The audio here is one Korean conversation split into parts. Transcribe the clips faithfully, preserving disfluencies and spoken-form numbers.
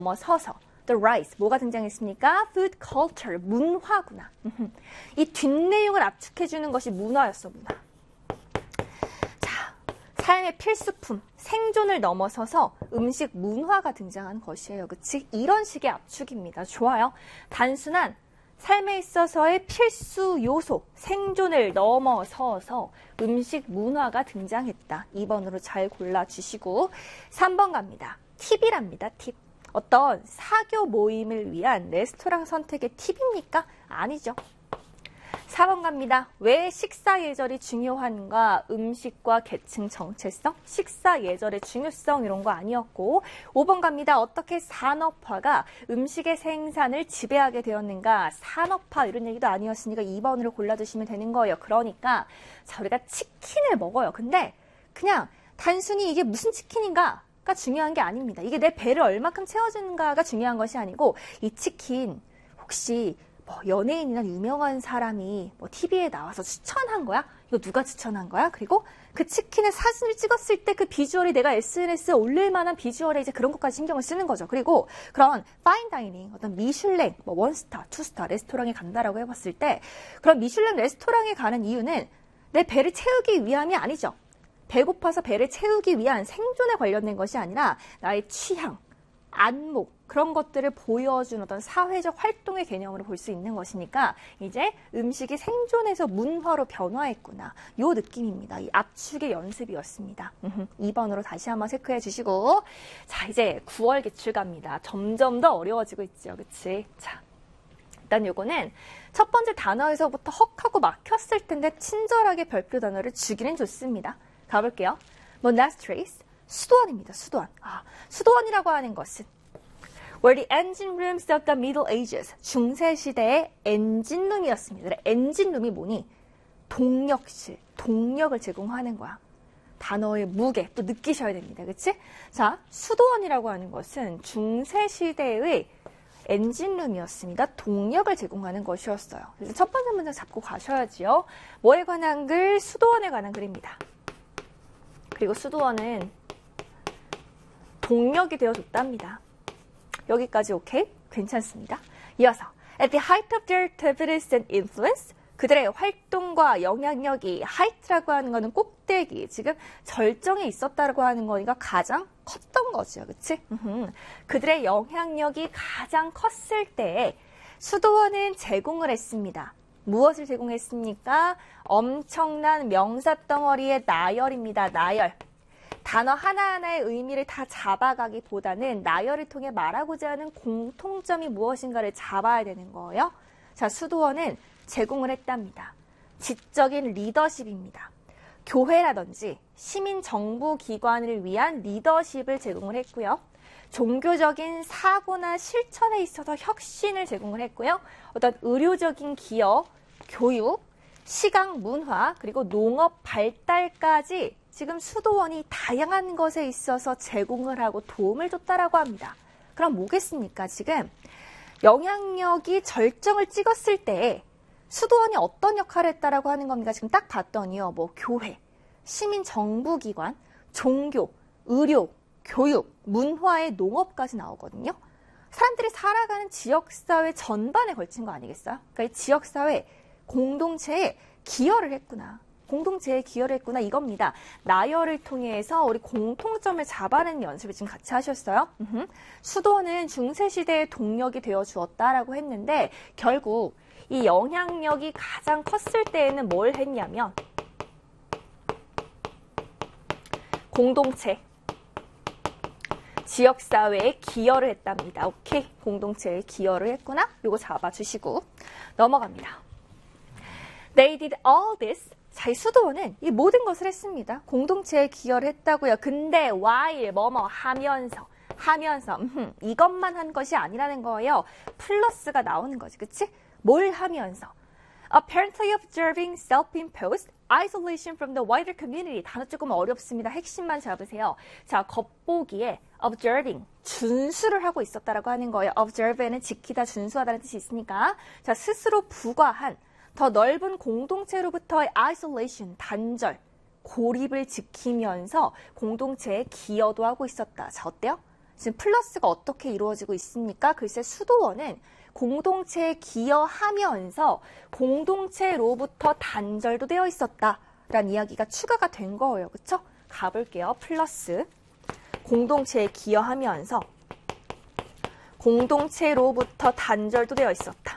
넘어서서 the rise, 뭐가 등장했습니까? food culture, 문화구나. 이 뒷내용을 압축해주는 것이 문화였어, 문화. 자, 삶의 필수품, 생존을 넘어서서 음식 문화가 등장한 것이에요. 그치? 이런 식의 압축입니다. 좋아요. 단순한 삶에 있어서의 필수 요소, 생존을 넘어서서 음식 문화가 등장했다. 이 번으로 잘 골라주시고 삼 번 갑니다. 팁이랍니다. 팁. 어떤 사교 모임을 위한 레스토랑 선택의 팁입니까? 아니죠. 사 번 갑니다. 왜 식사 예절이 중요한가? 음식과 계층 정체성, 식사 예절의 중요성 이런 거 아니었고 오 번 갑니다. 어떻게 산업화가 음식의 생산을 지배하게 되었는가? 산업화 이런 얘기도 아니었으니까 이 번으로 골라주시면 되는 거예요. 그러니까 자 우리가 치킨을 먹어요. 근데 그냥 단순히 이게 무슨 치킨인가? 가 중요한 게 아닙니다. 이게 내 배를 얼마큼 채워주는가가 중요한 것이 아니고 이 치킨 혹시 뭐 연예인이나 유명한 사람이 뭐 티비에 나와서 추천한 거야? 이거 누가 추천한 거야? 그리고 그 치킨의 사진을 찍었을 때 그 비주얼이 내가 에스엔에스에 올릴 만한 비주얼에 이제 그런 것까지 신경을 쓰는 거죠. 그리고 그런 파인 다이닝, 어떤 미슐랭, 뭐 원스타, 투스타 레스토랑에 간다라고 해봤을 때 그런 미슐랭 레스토랑에 가는 이유는 내 배를 채우기 위함이 아니죠. 배고파서 배를 채우기 위한 생존에 관련된 것이 아니라 나의 취향, 안목 그런 것들을 보여주는 어떤 사회적 활동의 개념으로 볼 수 있는 것이니까 이제 음식이 생존에서 문화로 변화했구나. 요 느낌입니다. 이 압축의 연습이었습니다. 이 번으로 다시 한번 체크해 주시고 자 이제 구월 기출 갑니다. 점점 더 어려워지고 있죠. 그치? 자. 일단 요거는 첫 번째 단어에서부터 헉하고 막혔을 텐데 친절하게 별표 단어를 주기는 좋습니다. 가볼게요. monasteries, 수도원입니다. 수도원. 아, 수도원이라고 하는 것은 were the engine rooms of the Middle Ages, 중세시대의 엔진룸이었습니다. 엔진룸이 뭐니? 동력실, 동력을 제공하는 거야. 단어의 무게, 또 느끼셔야 됩니다. 그치? 자, 수도원이라고 하는 것은 중세시대의 엔진룸이었습니다. 동력을 제공하는 것이었어요. 그래서 첫 번째 문장 잡고 가셔야지요. 뭐에 관한 글? 수도원에 관한 글입니다. 그리고 수도원은 동력이 되어줬답니다. 여기까지 오케이? 괜찮습니다. 이어서 at the height of their activities and influence, 그들의 활동과 영향력이 height라고 하는 거는 꼭대기, 지금 절정에 있었다고 하는 거니까 가장 컸던 거죠. 그치? 그들의 영향력이 가장 컸을 때에 수도원은 제공을 했습니다. 무엇을 제공했습니까? 엄청난 명사덩어리의 나열입니다. 나열. 단어 하나하나의 의미를 다 잡아가기보다는 나열을 통해 말하고자 하는 공통점이 무엇인가를 잡아야 되는 거예요. 자, 수도원은 제공을 했답니다. 지적인 리더십입니다. 교회라든지 시민정부기관을 위한 리더십을 제공을 했고요. 종교적인 사고나 실천에 있어서 혁신을 제공을 했고요. 어떤 의료적인 기여, 교육, 시각 문화, 그리고 농업 발달까지 지금 수도원이 다양한 것에 있어서 제공을 하고 도움을 줬다라고 합니다. 그럼 뭐겠습니까? 지금 영향력이 절정을 찍었을 때 수도원이 어떤 역할을 했다라고 하는 겁니까? 지금 딱 봤더니요. 뭐 교회, 시민정부기관, 종교, 의료, 교육, 문화의 농업까지 나오거든요. 사람들이 살아가는 지역사회 전반에 걸친 거 아니겠어요? 그러니까 이 지역사회, 공동체에 기여를 했구나. 공동체에 기여를 했구나 이겁니다. 나열을 통해서 우리 공통점을 잡아내는 연습을 지금 같이 하셨어요. 으흠. 수도는 중세시대의 동력이 되어 주었다라고 했는데 결국 이 영향력이 가장 컸을 때에는 뭘 했냐면 공동체, 지역사회에 기여를 했답니다. 오케이, 공동체에 기여를 했구나. 요거 잡아주시고 넘어갑니다. They did all this. 자, 이 수도원은 이 모든 것을 했습니다. 공동체에 기여를 했다고요. 근데 while 뭐뭐 하면서 하면서 음흠, 이것만 한 것이 아니라는 거예요. 플러스가 나오는 거지, 그치? 뭘 하면서? Apparently observing self-imposed isolation from the wider community. 단어 조금 어렵습니다. 핵심만 잡으세요. 자, 겉보기에 observing, 준수를 하고 있었다라고 하는 거예요. observe는 지키다, 준수하다는 뜻이 있으니까. 자, 스스로 부과한 더 넓은 공동체로부터의 isolation, 단절, 고립을 지키면서 공동체에 기여도 하고 있었다. 자, 어때요? 지금 플러스가 어떻게 이루어지고 있습니까? 글쎄 수도원은 공동체에 기여하면서 공동체로부터 단절도 되어 있었다라는 이야기가 추가가 된 거예요. 그쵸? 가볼게요. 플러스 공동체에 기여하면서 공동체로부터 단절도 되어 있었다.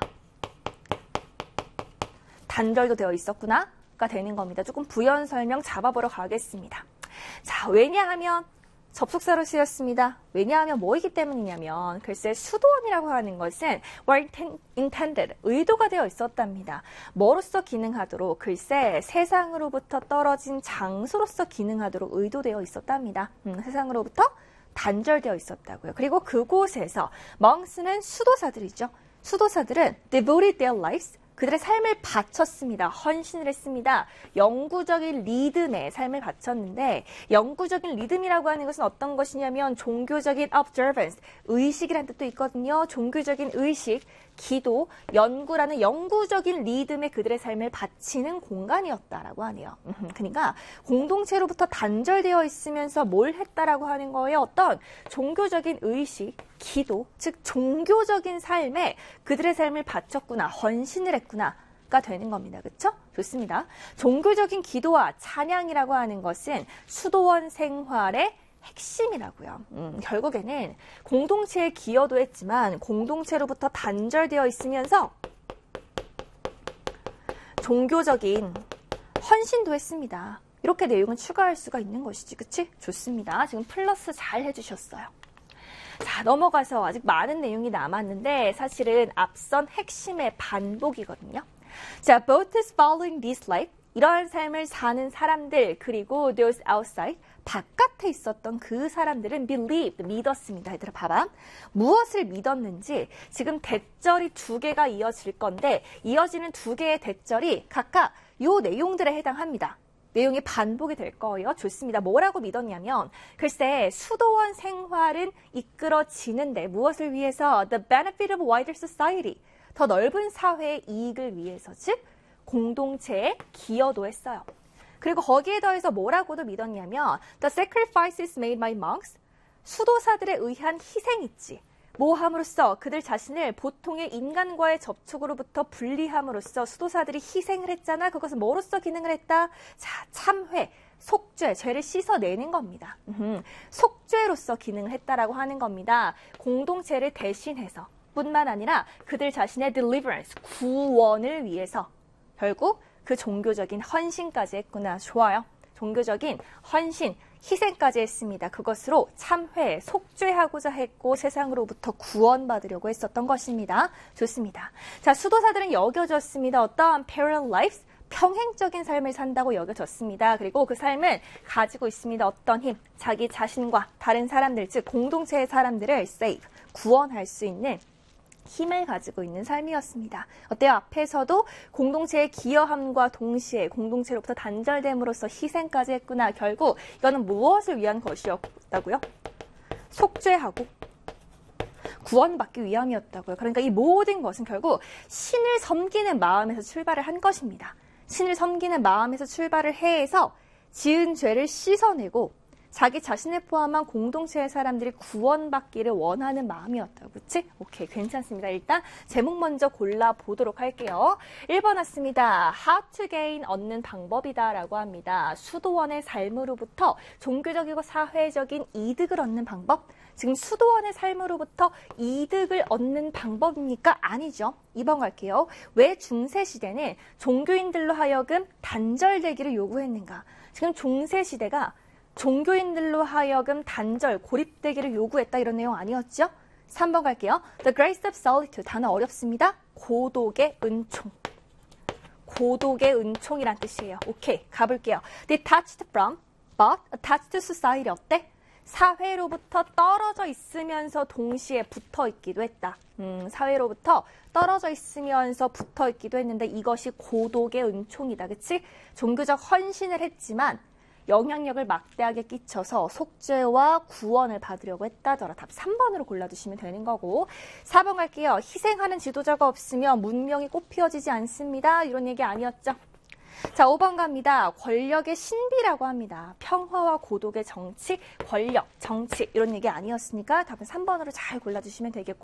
단절도 되어 있었구나가 되는 겁니다. 조금 부연 설명 잡아보러 가겠습니다. 자, 왜냐하면 접속사로 쓰였습니다. 왜냐하면 뭐이기 때문이냐면 글쎄 수도원이라고 하는 것은 were intended, 의도가 되어 있었답니다. 뭐로서 기능하도록? 글쎄 세상으로부터 떨어진 장소로서 기능하도록 의도되어 있었답니다. 음, 세상으로부터 단절되어 있었다고요. 그리고 그곳에서 monks는 수도사들이죠. 수도사들은 devoted their lives, 그들의 삶을 바쳤습니다. 헌신을 했습니다. 영구적인 리듬에 삶을 바쳤는데 영구적인 리듬이라고 하는 것은 어떤 것이냐면 종교적인 observance, 의식이라는 뜻도 있거든요. 종교적인 의식, 기도, 연구라는 영구적인 리듬에 그들의 삶을 바치는 공간이었다라고 하네요. 그러니까 공동체로부터 단절되어 있으면서 뭘 했다라고 하는 거예요. 어떤 종교적인 의식, 기도, 즉 종교적인 삶에 그들의 삶을 바쳤구나, 헌신을 했구나가 되는 겁니다. 그렇죠? 좋습니다. 종교적인 기도와 찬양이라고 하는 것은 수도원 생활의 핵심이라고요. 음, 결국에는 공동체에 기여도 했지만 공동체로부터 단절되어 있으면서 종교적인 헌신도 했습니다. 이렇게 내용은 추가할 수가 있는 것이지. 그치? 좋습니다. 지금 플러스 잘 해주셨어요. 자, 넘어가서 아직 많은 내용이 남았는데 사실은 앞선 핵심의 반복이거든요. 자, both is following this life. 이러한 삶을 사는 사람들, 그리고 those outside, 바깥에 있었던 그 사람들은 believed, 믿었습니다. 얘들아 봐봐. 무엇을 믿었는지 지금 대절이 두 개가 이어질 건데 이어지는 두 개의 대절이 각각 요 내용들에 해당합니다. 내용이 반복이 될 거예요. 좋습니다. 뭐라고 믿었냐면 글쎄 수도원 생활은 이끌어지는데 무엇을 위해서? The benefit of wider society. 더 넓은 사회의 이익을 위해서, 즉 공동체에 기여도 했어요. 그리고 거기에 더해서 뭐라고도 믿었냐면 The sacrifices made by monks, 수도사들에 의한 희생 있지. 뭐 함으로써? 그들 자신을 보통의 인간과의 접촉으로부터 분리함으로써 수도사들이 희생을 했잖아. 그것은 뭐로써 기능을 했다? 자, 참회, 속죄, 죄를 씻어내는 겁니다. 음흠, 속죄로서 기능을 했다라고 하는 겁니다. 공동체를 대신해서 뿐만 아니라 그들 자신의 deliverance, 구원을 위해서 결국 그 종교적인 헌신까지 했구나. 좋아요. 종교적인 헌신, 희생까지 했습니다. 그것으로 참회, 속죄하고자 했고 세상으로부터 구원받으려고 했었던 것입니다. 좋습니다. 자, 수도사들은 여겨졌습니다. 어떠한 parallel lives, 평행적인 삶을 산다고 여겨졌습니다. 그리고 그 삶은 가지고 있습니다. 어떤 힘, 자기 자신과 다른 사람들, 즉 공동체의 사람들을 save, 구원할 수 있는 힘을 가지고 있는 삶이었습니다. 어때요? 앞에서도 공동체의 기여함과 동시에 공동체로부터 단절됨으로써 희생까지 했구나. 결국 이거는 무엇을 위한 것이었다고요? 속죄하고 구원받기 위함이었다고요. 그러니까 이 모든 것은 결국 신을 섬기는 마음에서 출발을 한 것입니다. 신을 섬기는 마음에서 출발을 해서 지은 죄를 씻어내고 자기 자신을 포함한 공동체의 사람들이 구원받기를 원하는 마음이었다고. 그치? 오케이, 괜찮습니다. 일단 제목 먼저 골라보도록 할게요. 일 번 왔습니다. How to gain, 얻는 방법이다 라고 합니다. 수도원의 삶으로부터 종교적이고 사회적인 이득을 얻는 방법? 지금 수도원의 삶으로부터 이득을 얻는 방법입니까? 아니죠. 이 번 갈게요. 왜 중세시대는 종교인들로 하여금 단절되기를 요구했는가? 지금 중세시대가 종교인들로 하여금 단절, 고립되기를 요구했다 이런 내용 아니었죠? 삼 번 갈게요. The grace of solitude, 단어 어렵습니다. 고독의 은총. 고독의 은총이란 뜻이에요. 오케이, 가볼게요. Detached from, but attached to society 어때? 사회로부터 떨어져 있으면서 동시에 붙어 있기도 했다. 음, 사회로부터 떨어져 있으면서 붙어 있기도 했는데 이것이 고독의 은총이다. 그치? 종교적 헌신을 했지만 영향력을 막대하게 끼쳐서 속죄와 구원을 받으려고 했다더라. 답 삼 번으로 골라주시면 되는 거고. 사 번 갈게요. 희생하는 지도자가 없으면 문명이 꽃피어지지 않습니다. 이런 얘기 아니었죠? 자, 오 번 갑니다. 권력의 신비라고 합니다. 평화와 고독의 정치, 권력, 정치 이런 얘기 아니었으니까 답은 삼 번으로 잘 골라주시면 되겠고